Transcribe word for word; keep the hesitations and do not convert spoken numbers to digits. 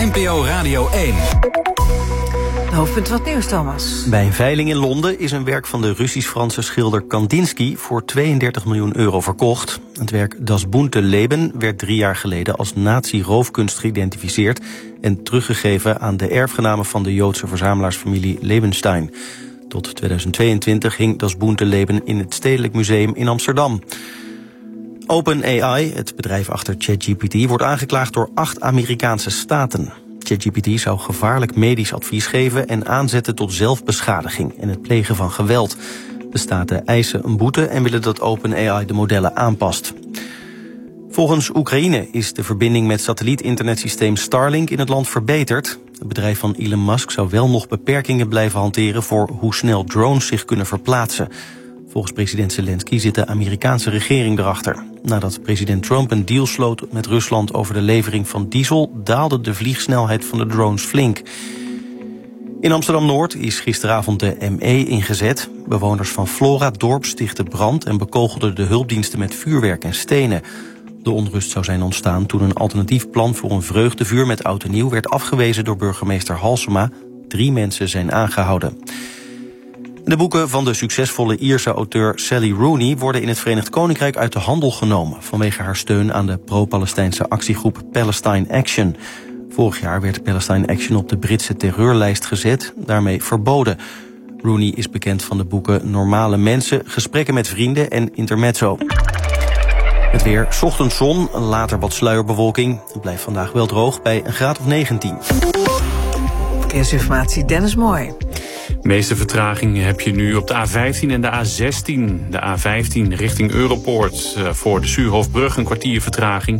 N P O Radio één. De hoofdpunt wat nieuws, Thomas. Bij een veiling in Londen is een werk van de Russisch-Franse schilder Kandinsky voor tweeëndertig miljoen euro verkocht. Het werk Das bunte Leben werd drie jaar geleden als nazi-roofkunst geïdentificeerd en teruggegeven aan de erfgenamen van de Joodse verzamelaarsfamilie Lebenstein. Tot tweeduizend tweeëntwintig hing Das bunte Leben in het Stedelijk Museum in Amsterdam. OpenAI, het bedrijf achter ChatGPT, wordt aangeklaagd door acht Amerikaanse staten. ChatGPT zou gevaarlijk medisch advies geven en aanzetten tot zelfbeschadiging en het plegen van geweld. De staten eisen een boete en willen dat OpenAI de modellen aanpast. Volgens Oekraïne is de verbinding met satelliet-internetsysteem Starlink in het land verbeterd. Het bedrijf van Elon Musk zou wel nog beperkingen blijven hanteren voor hoe snel drones zich kunnen verplaatsen. Volgens president Zelensky zit de Amerikaanse regering erachter. Nadat president Trump een deal sloot met Rusland over de levering van diesel, daalde de vliegsnelheid van de drones flink. In Amsterdam-Noord is gisteravond de M E ingezet. Bewoners van Flora Dorp stichtten brand en bekogelden de hulpdiensten met vuurwerk en stenen. De onrust zou zijn ontstaan toen een alternatief plan voor een vreugdevuur met oud en nieuw werd afgewezen door burgemeester Halsema. Drie mensen zijn aangehouden. De boeken van de succesvolle Ierse auteur Sally Rooney worden in het Verenigd Koninkrijk uit de handel genomen vanwege haar steun aan de pro-Palestijnse actiegroep Palestine Action. Vorig jaar werd Palestine Action op de Britse terreurlijst gezet, daarmee verboden. Rooney is bekend van de boeken Normale Mensen, Gesprekken met Vrienden en Intermezzo. Het weer, 's ochtends zon, later wat sluierbewolking. Het blijft vandaag wel droog bij een graad of negentien. Verkeersinformatie, Dennis Mooi. De meeste vertraging heb je nu op de A vijftien en de A zestien. De A vijftien richting Europoort. Voor de Suurhofbrug een kwartier vertraging.